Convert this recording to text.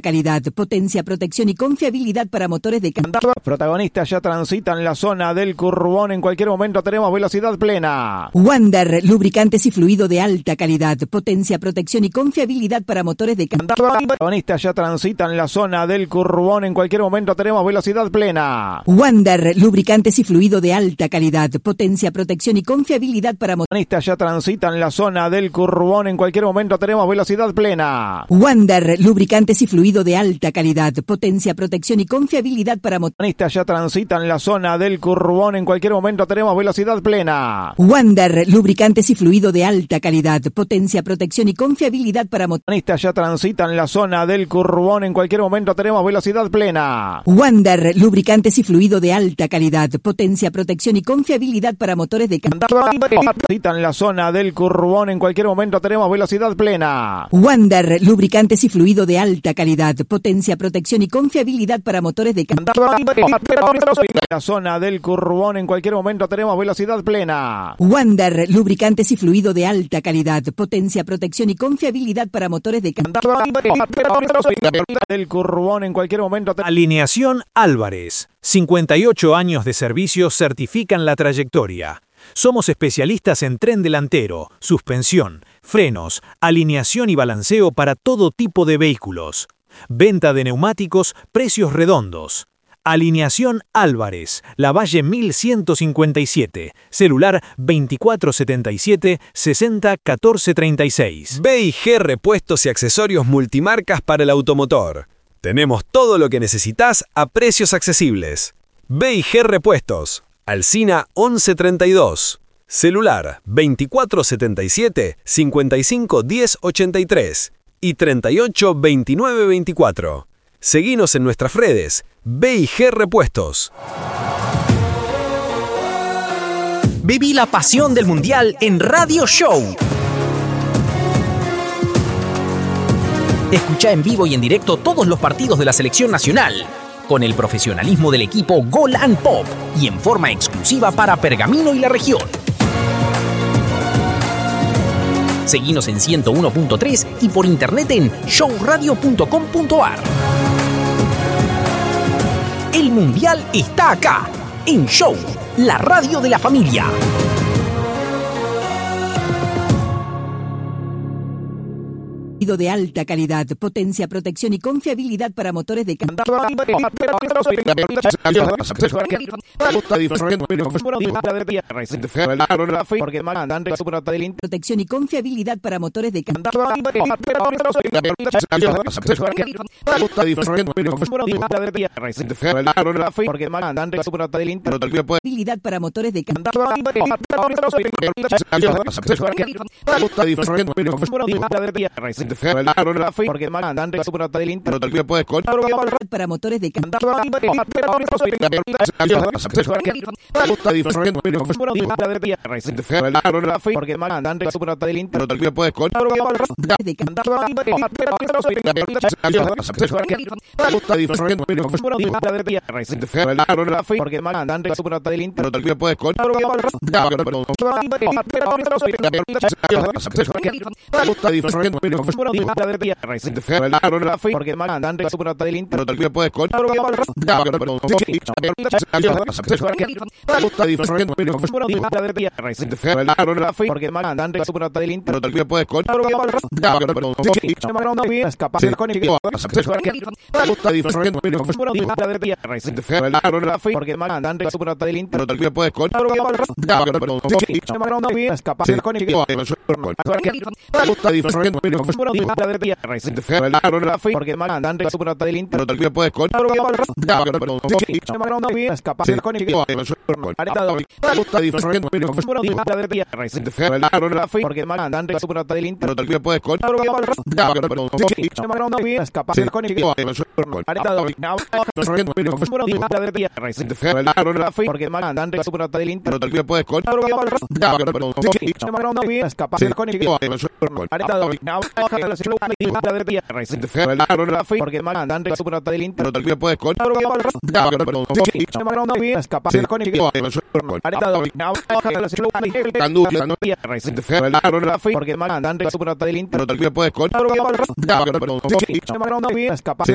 calidad, potencia, protección y confiabilidad para motores de cambio. Protagonistas ya transitan la zona del Curbón. En cualquier momento tenemos velocidad plena. Wander, lubricantes y fluido de alta calidad, potencia, protección y confiabilidad para motores de cambio. Protagonistas ya transitan la zona del Curbón. En cualquier momento tenemos velocidad plena. Wander, lubricantes y fluido de alta calidad, potencia, protección y confiabilidad para motores. Protagonistas ya transitan la zona del Curbón. En cualquier momento tenemos velocidad plena. Wander, lubricantes y fluido de alta calidad, potencia, protección y confiabilidad para motores. Protagonistas ya transitan la zona del Curbón. En cualquier momento tenemos velocidad plena. Wander, lubricantes y fluido de alta calidad, potencia, protección y confiabilidad para motores. Protagonistas ya transitan la zona del Curbón. En cualquier momento tenemos velocidad plena. Wander, lubricantes y fluido de alta calidad, potencia, protección y confiabilidad para motores de cambio. Transitan la zona del Curbón. En cualquier momento tenemos velocidad plena. Wander, lubricantes y fluido de alta calidad, potencia, protección y confiabilidad para motores de cambio. La zona del Curbón. En cualquier momento tenemos velocidad plena. Wander, lubricantes y fluido de alta calidad, potencia, protección y confiabilidad para motores de cambio. Del Curbón. En cualquier momento Alineación Álvarez. 58 años de servicio certifican la trayectoria. Somos especialistas en tren delantero, suspensión, frenos, alineación y balanceo para todo tipo de vehículos. Venta de neumáticos, precios redondos. Alineación Álvarez, Lavalle 1157, celular 2477 60 14 36. B&G Repuestos y Accesorios Multimarcas para el automotor. Tenemos todo lo que necesitas a precios accesibles. B&G Repuestos, Alsina 1132, celular 2477 55 10 83 y 38 29 24. Seguinos en nuestras redes, B&G Repuestos. Viví la pasión del Mundial en Radio Show. Escucha en vivo y en directo todos los partidos de la selección nacional, con el profesionalismo del equipo Gol and Pop y en forma exclusiva para Pergamino y la región. Seguinos en 101.3 y por internet en showradio.com.ar. El Mundial está acá, en Show, la radio de la familia. De alta calidad, potencia, protección y confiabilidad para motores de cambio. Protección y confiabilidad para motores de cambio. Habilidad para motores de cambio. Para motores de cambio.